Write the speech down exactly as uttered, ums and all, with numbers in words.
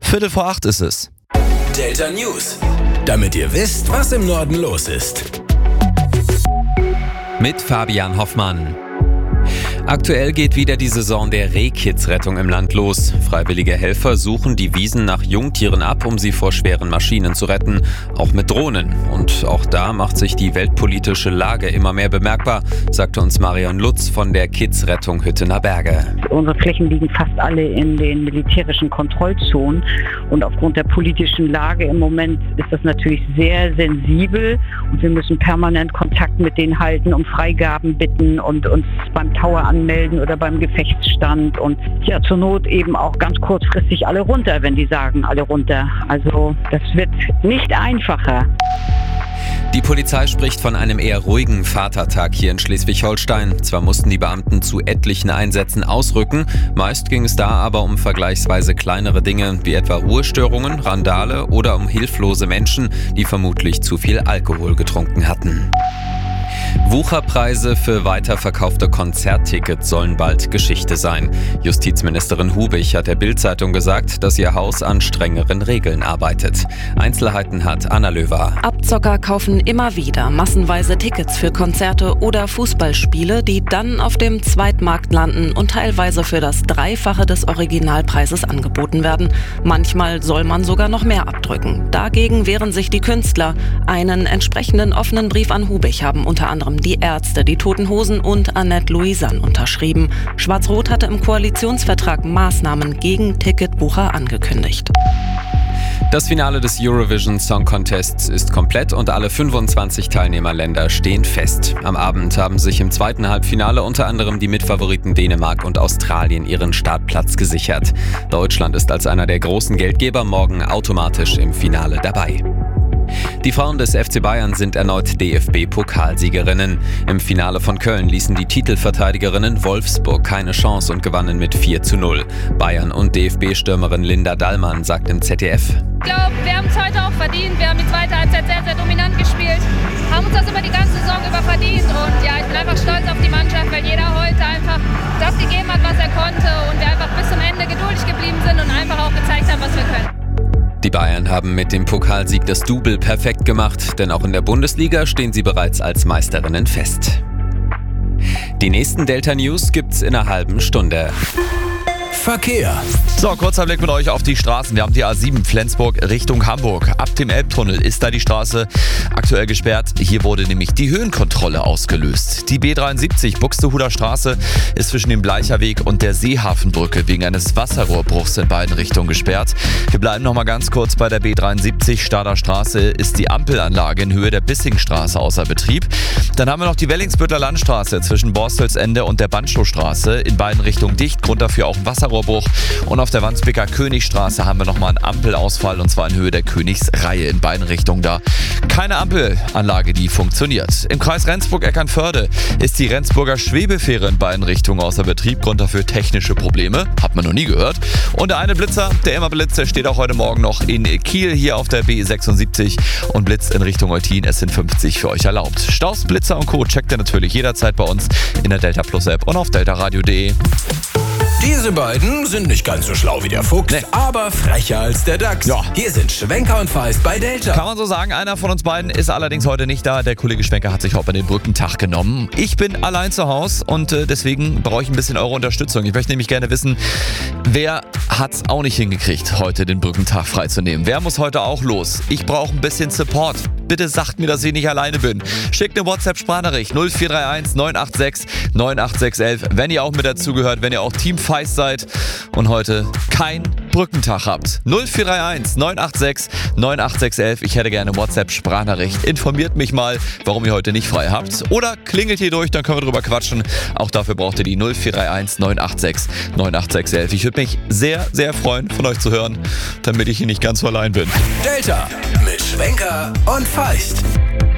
Viertel vor acht ist es. Delta News, damit ihr wisst, was im Norden los ist. Mit Fabian Hoffmann. Aktuell geht wieder die Saison der Rehkitzrettung im Land los. Freiwillige Helfer suchen die Wiesen nach Jungtieren ab, um sie vor schweren Maschinen zu retten, auch mit Drohnen. Und auch da macht sich die weltpolitische Lage immer mehr bemerkbar, sagte uns Marion Lutz von der Kitzrettung Hüttener Berge. Unsere Flächen liegen fast alle in den militärischen Kontrollzonen und aufgrund der politischen Lage im Moment ist das natürlich sehr sensibel und wir müssen permanent Kontakt mit denen halten, um Freigaben bitten und uns beim Tower anmelden oder beim Gefechtsstand und ja, zur Not eben auch ganz kurzfristig alle runter, wenn die sagen, alle runter. Also das wird nicht einfacher. Die Polizei spricht von einem eher ruhigen Vatertag hier in Schleswig-Holstein. Zwar mussten die Beamten zu etlichen Einsätzen ausrücken, meist ging es da aber um vergleichsweise kleinere Dinge wie etwa Ruhestörungen, Randale oder um hilflose Menschen, die vermutlich zu viel Alkohol getrunken hatten. Wucherpreise für weiterverkaufte Konzerttickets sollen bald Geschichte sein. Justizministerin Hubich hat der Bild-Zeitung gesagt, dass ihr Haus an strengeren Regeln arbeitet. Einzelheiten hat Anna Löwer. Abzocker kaufen immer wieder massenweise Tickets für Konzerte oder Fußballspiele, die dann auf dem Zweitmarkt landen und teilweise für das Dreifache des Originalpreises angeboten werden. Manchmal soll man sogar noch mehr abdrücken. Dagegen wehren sich die Künstler. Einen entsprechenden offenen Brief an Hubich haben unter anderem die Ärzte, die Toten Hosen und Annette Louisanne unterschrieben. Schwarz-Rot hatte im Koalitionsvertrag Maßnahmen gegen Ticketbucher angekündigt. Das Finale des Eurovision Song Contests ist komplett und alle fünfundzwanzig Teilnehmerländer stehen fest. Am Abend haben sich im zweiten Halbfinale unter anderem die Mitfavoriten Dänemark und Australien ihren Startplatz gesichert. Deutschland ist als einer der großen Geldgeber morgen automatisch im Finale dabei. Die Frauen des F C Bayern sind erneut D F B-Pokalsiegerinnen. Im Finale von Köln ließen die Titelverteidigerinnen Wolfsburg keine Chance und gewannen mit vier zu null. Bayern und D F B-Stürmerin Linda Dallmann sagt im Z D F: Ich glaube, wir haben es heute auch verdient. Wir haben die zweite Halbzeit sehr, sehr dominant gespielt. Haben uns das über die ganze Saison über verdient. Und ja, ich bin einfach stolz auf die Mannschaft, weil jeder heute einfach das gegeben hat, was er konnte. Und wir einfach bis zum Ende geduldig geblieben sind und einfach auch gezeigt haben, was wir können. Die Bayern haben mit dem Pokalsieg das Double perfekt gemacht, denn auch in der Bundesliga stehen sie bereits als Meisterinnen fest. Die nächsten Delta News gibt's in einer halben Stunde. Verkehr. So, kurzer Blick mit euch auf die Straßen. Wir haben die A sieben Flensburg Richtung Hamburg. Ab dem Elbtunnel ist da die Straße aktuell gesperrt. Hier wurde nämlich die Höhenkontrolle ausgelöst. Die B dreiundsiebzig Buxtehuder Straße ist zwischen dem Bleicherweg und der Seehafenbrücke wegen eines Wasserrohrbruchs in beiden Richtungen gesperrt. Wir bleiben noch mal ganz kurz bei der B dreiundsiebzig. Stader Straße ist die Ampelanlage in Höhe der Bissingstraße außer Betrieb. Dann haben wir noch die Wellingsbüttler Landstraße zwischen Borstelsende und der Bandschowstraße in beiden Richtungen dicht. Grund dafür auch ein Wasserrohrbruch. Und auf der Wandsbeker Königstraße haben wir nochmal einen Ampelausfall und zwar in Höhe der Königsreihe in beiden Richtungen da. Keine Ampelanlage, die funktioniert. Im Kreis Rendsburg-Eckernförde ist die Rendsburger Schwebefähre in beiden Richtungen außer Betrieb. Grund dafür technische Probleme. Hat man noch nie gehört. Und der eine Blitzer, der immer blitzt, der steht auch heute Morgen noch in Kiel hier auf der B sechsundsiebzig und blitzt in Richtung Eutin. Es sind fünfzig für euch erlaubt. Staus, Blitzer und Co. checkt ihr natürlich jederzeit bei uns in der Delta Plus App und auf deltaradio punkt de. Diese beiden sind nicht ganz so schlau wie der Fuchs, nee, aber frecher als der Dachs. Ja. Hier sind Schwenker und Feist bei Delta. Kann man so sagen, einer von uns beiden ist allerdings heute nicht da. Der Kollege Schwenker hat sich heute den Brückentag genommen. Ich bin allein zu Hause und äh, deswegen brauche ich ein bisschen eure Unterstützung. Ich möchte nämlich gerne wissen, wer hat's auch nicht hingekriegt, heute den Brückentag freizunehmen? Wer muss heute auch los? Ich brauche ein bisschen Support. Bitte sagt mir, dass ich nicht alleine bin. Schickt eine WhatsApp-Sprachnachricht null vier drei eins neun acht sechs neun acht sechs eins, wenn ihr auch mit dazugehört, wenn ihr auch Team Feist seid und heute kein Brückentag habt. null vier drei eins neun acht sechs neun acht sechs eins. Ich hätte gerne WhatsApp-Sprachnachricht. Informiert mich mal, warum ihr heute nicht frei habt. Oder klingelt hier durch, dann können wir drüber quatschen. Auch dafür braucht ihr die null vier drei eins neun acht sechs neun acht sechs eins. Ich würde mich sehr, sehr freuen, von euch zu hören, damit ich hier nicht ganz so allein bin. Delta mit Schwenker und Feist.